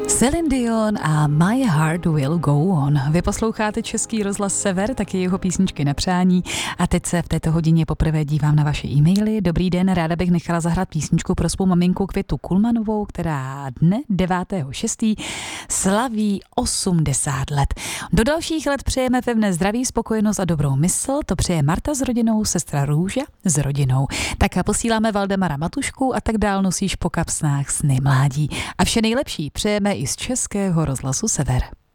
Celine Dion a My Heart Will Go On. Vy posloucháte Český rozhlas Sever, taky jeho písničky na přání. A teď se v této hodině poprvé dívám na vaše e-maily. Dobrý den, ráda bych nechala zahrát písničku pro svou maminku Květu Kulmanovou, která dne 9.6. slaví 80 let. Do dalších let přejeme pevné zdraví, spokojenost a dobrou mysl. To přeje Marta s rodinou, sestra Růža s rodinou. Tak a posíláme Valdemara Matušku a tak dál nosíš po kapsnách sny mládí. A vše nejlepší přejeme i z Českého rozhlasu Sever.